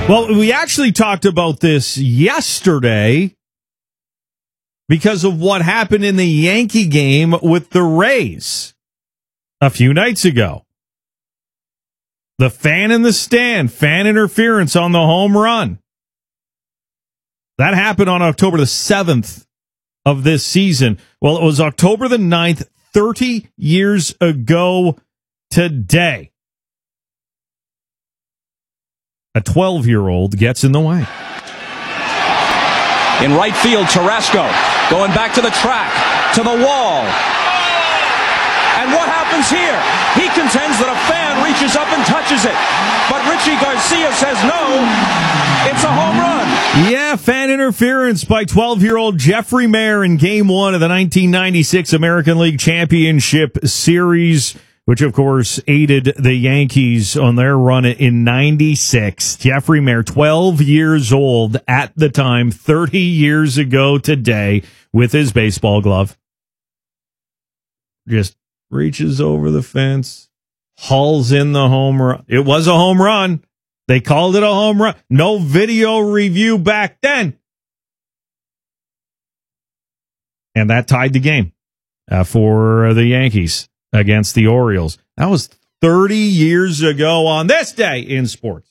Well, we actually talked about this yesterday because of what happened in the Yankee game with the Rays a few nights ago. The fan in the stand, fan interference on the home run. That happened on October the 7th of this season. Well, it was October the 9th, 30 years ago today. A 12-year-old gets in the way. In right field, Carrasco going back to the track, to the wall. And what happens here? He contends that a fan reaches up and touches it. But Richie Garcia says no, it's a home run. Yeah, fan interference by 12-year-old Jeffrey Mayer in Game 1 of the 1996 American League Championship Series, which, of course, aided the Yankees on their run in 96. Jeffrey Mayer, 12 years old at the time, 30 years ago today, with his baseball glove. Just reaches over the fence, hauls in the home run. It was a home run. They called it a home run. No video review back then. And that tied the game for the Yankees against the Orioles. That was 30 years ago on this day in sports.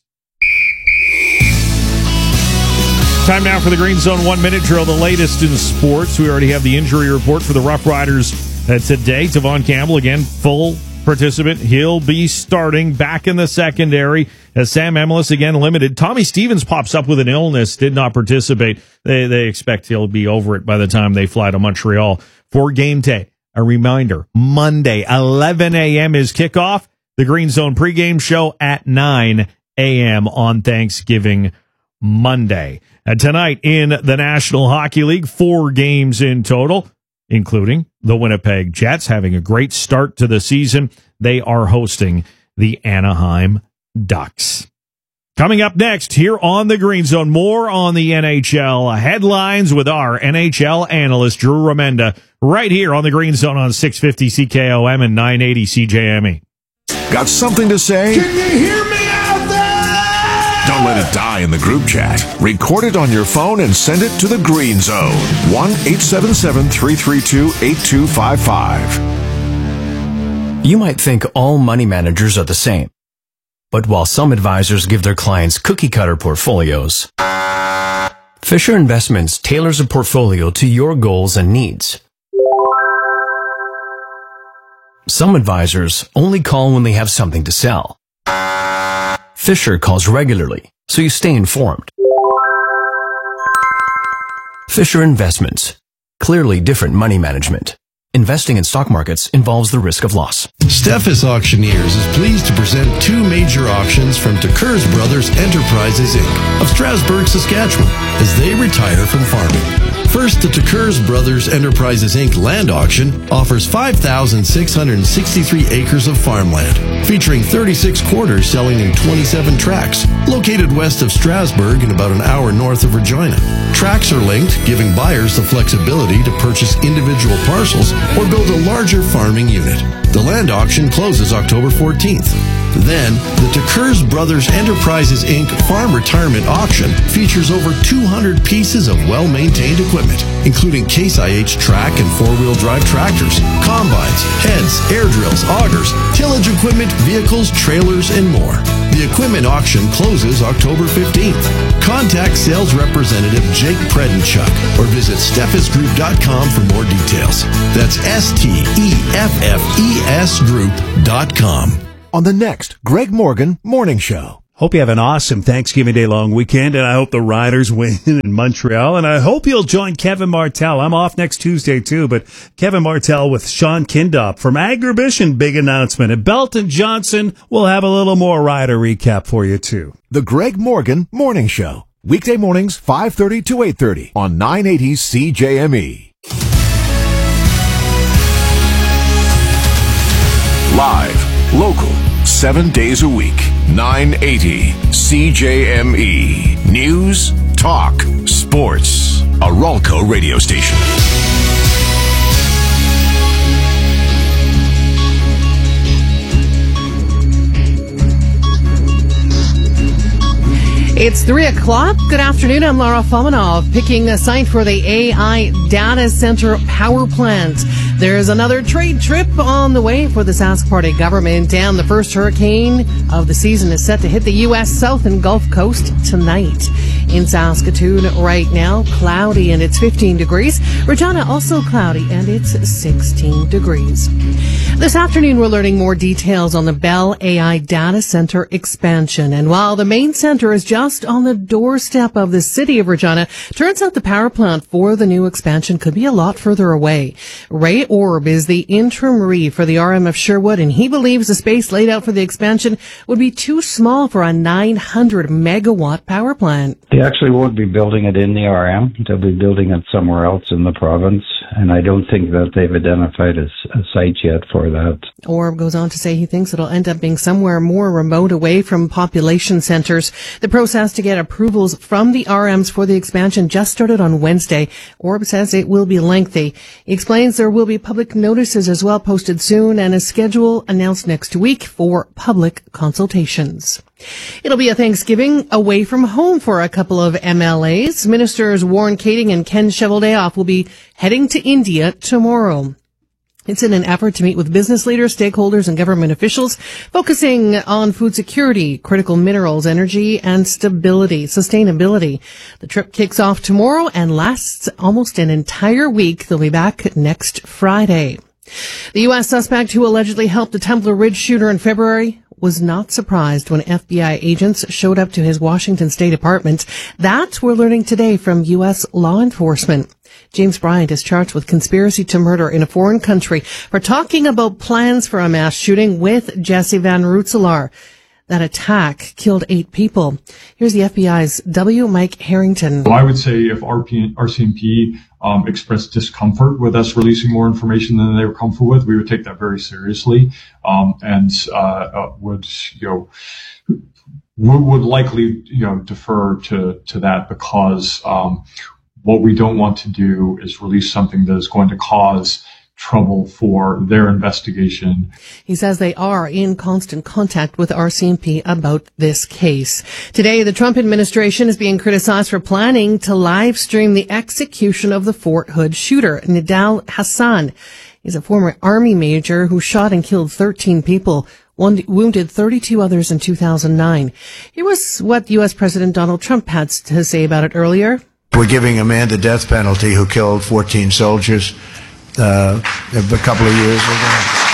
Time now for the Green Zone 1-minute drill, the latest in sports. We already have the injury report for the Rough Riders today. Tavon Campbell, again, full participant. He'll be starting back in the secondary. As Sam Emilus, again, limited. Tommy Stevens pops up with an illness, did not participate. They expect he'll be over it by the time they fly to Montreal for game day. A reminder, Monday, 11 a.m. is kickoff. The Green Zone pregame show at 9 a.m. on Thanksgiving Monday. And tonight in the National Hockey League, 4 games in total, including the Winnipeg Jets having a great start to the season. They are hosting the Anaheim Ducks. Coming up next here on the Green Zone, more on the NHL headlines with our NHL analyst, Drew Remenda, right here on the Green Zone on 650 CKOM and 980 CJME. Got something to say? Can you hear me out there? Don't let it die in the group chat. Record it on your phone and send it to the Green Zone. 1-877-332-8255. You might think all money managers are the same. But while some advisors give their clients cookie-cutter portfolios, Fisher Investments tailors a portfolio to your goals and needs. Some advisors only call when they have something to sell. Fisher calls regularly, so you stay informed. Fisher Investments. Clearly different money management. Investing in stock markets involves the risk of loss. Steffes Auctioneers is pleased to present 2 major auctions from Tekers Brothers Enterprises, Inc. of Strasbourg, Saskatchewan, as they retire from farming. First, the Tekers Brothers Enterprises, Inc. land auction offers 5,663 acres of farmland, featuring 36 quarters selling in 27 tracts, located west of Strasbourg and about an hour north of Regina. Tracts are linked, giving buyers the flexibility to purchase individual parcels or build a larger farming unit. The land auction closes October 14th. Then, the Tekers Brothers Enterprises, Inc. Farm Retirement Auction features over 200 pieces of well-maintained equipment, including Case IH track and 4-wheel drive tractors, combines, heads, air drills, augers, tillage equipment, vehicles, trailers, and more. The equipment auction closes October 15th. Contact sales representative Jake Predenchuk or visit steffesgroup.com for more details. That's STEFFES Group.com. On the next Greg Morgan Morning Show. Hope you have an awesome Thanksgiving Day long weekend, and I hope the Riders win in Montreal, and I hope you'll join Kevin Martell. I'm off next Tuesday, too, but Kevin Martell with Sean Kindop from Agribition, big announcement. And Belton Johnson will have a little more Rider recap for you, too. The Greg Morgan Morning Show. Weekday mornings, 5:30 to 8:30 on 980 CJME. Live, local, 7 days a week. 980 CJME. News, talk, sports. A Ralco radio station. It's 3 o'clock. Good afternoon. I'm Laura Fominov, picking a site for the AI data center power plant. There's another trade trip on the way for the Sask Party government, and the first hurricane of the season is set to hit the U.S. South and Gulf Coast tonight. In Saskatoon right now, cloudy and it's 15 degrees. Regina also cloudy and it's 16 degrees. This afternoon, we're learning more details on the Bell AI data center expansion. And while the main center is just on the doorstep of the city of Regina, turns out the power plant for the new expansion could be a lot further away. Ray Orb is the interim RE for the RM of Sherwood, and he believes the space laid out for the expansion would be too small for a 900 megawatt power plant. They actually won't be building it in the RM. They'll be building it somewhere else in the province, and I don't think that they've identified a site yet for that. Orb goes on to say he thinks it'll end up being somewhere more remote, away from population centers. The process to get approvals from the RMs for the expansion just started on Wednesday. Orb says it will be lengthy. He explains there will be public notices as well posted soon, and a schedule announced next week for public consultations. It'll be a Thanksgiving away from home for a couple of MLAs. Ministers Warren Kading and Ken Cheveldayoff will be heading to India tomorrow. It's in an effort to meet with business leaders, stakeholders, and government officials, focusing on food security, critical minerals, energy, and sustainability. The trip kicks off tomorrow and lasts almost an entire week. They'll be back next Friday. The U.S. suspect who allegedly helped the Templar Ridge shooter in February was not surprised when FBI agents showed up to his Washington State apartment. That we're learning today from U.S. law enforcement. James Bryant is charged with conspiracy to murder in a foreign country for talking about plans for a mass shooting with Jesse Van Rootselaar. That attack killed 8 people. Here's the FBI's W. Mike Harrington. Well, I would say if RCMP expressed discomfort with us releasing more information than they were comfortable with, we would take that very seriously, and would likely defer to that, because what we don't want to do is release something that is going to cause trouble for their investigation. He says they are in constant contact with RCMP about this case. Today, the Trump administration is being criticized for planning to live stream the execution of the Fort Hood shooter, Nidal Hassan. He's a former Army major who shot and killed 13 people, wounded 32 others in 2009. Here was what U.S. President Donald Trump had to say about it earlier. We're giving a man the death penalty who killed 14 soldiers a couple of years ago.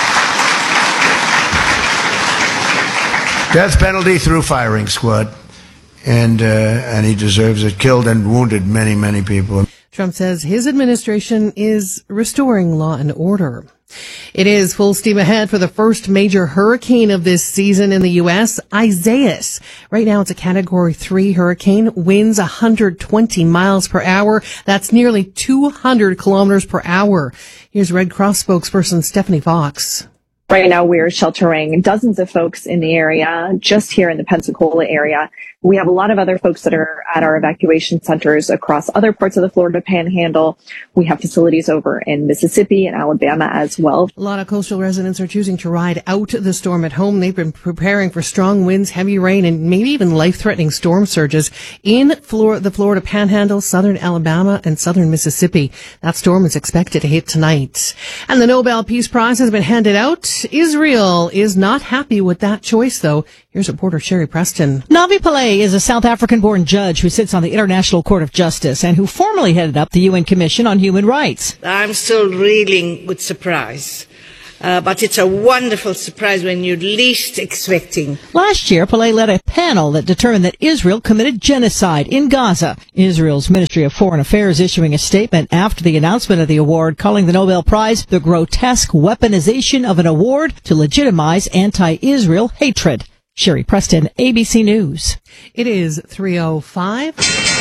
Death penalty through firing squad, and he deserves it. Killed and wounded many, many people. Trump says his administration is restoring law and order. It is full steam ahead for the first major hurricane of this season in the U.S., Isaias. Right now it's a Category 3 hurricane, winds 120 miles per hour. That's nearly 200 kilometers per hour. Here's Red Cross spokesperson Stephanie Fox. Right now we're sheltering dozens of folks in the area, just here in the Pensacola area. We have a lot of other folks that are at our evacuation centers across other parts of the Florida Panhandle. We have facilities over in Mississippi and Alabama as well. A lot of coastal residents are choosing to ride out the storm at home. They've been preparing for strong winds, heavy rain, and maybe even life-threatening storm surges in the Florida Panhandle, southern Alabama, and southern Mississippi. That storm is expected to hit tonight. And the Nobel Peace Prize has been handed out. Israel is not happy with that choice, though. Here's reporter Sherry Preston. Navi Pillay is a South African-born judge who sits on the International Court of Justice and who formerly headed up the UN Commission on Human Rights. I'm still reeling with surprise. But it's a wonderful surprise when you're least expecting. Last year, Pillay led a panel that determined that Israel committed genocide in Gaza. Israel's Ministry of Foreign Affairs issuing a statement after the announcement of the award, calling the Nobel Prize the grotesque weaponization of an award to legitimize anti-Israel hatred. Sherry Preston, ABC News. It is 3:05.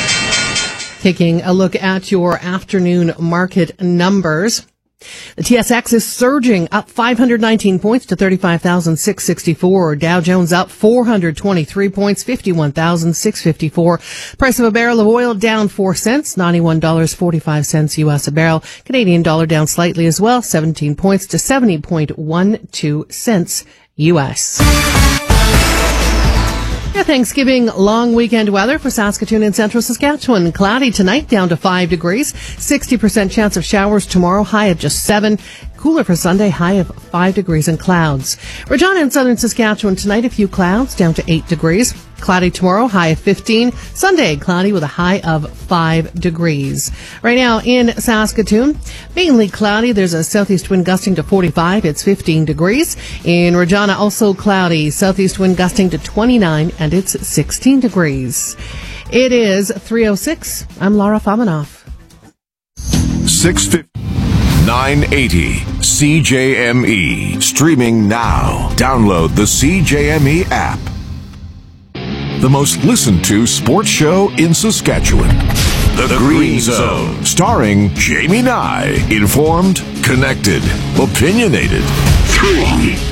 Taking a look at your afternoon market numbers. The TSX is surging up 519 points to 35,664. Dow Jones up 423 points, 51,654. Price of a barrel of oil down 4 cents, $91.45 U.S. a barrel. Canadian dollar down slightly as well, 17 points to 70.12 cents U.S. The Thanksgiving long weekend weather for Saskatoon and central Saskatchewan. Cloudy tonight, down to 5 degrees. 60% chance of showers tomorrow, high of just 7. Cooler for Sunday, high of 5 degrees and clouds. Regina and southern Saskatchewan tonight, a few clouds, down to 8 degrees. Cloudy tomorrow, high of 15. Sunday, cloudy with a high of 5 degrees. Right now in Saskatoon, mainly cloudy. There's a southeast wind gusting to 45. It's 15 degrees. In Regina, also cloudy. Southeast wind gusting to 29, and it's 16 degrees. It is 3:06. I'm Laura Famanoff. 650. 980 CJME. Streaming now. Download the CJME app. The most listened to sports show in Saskatchewan. The Green Zone. Starring Jamie Nye. Informed, connected, opinionated. 3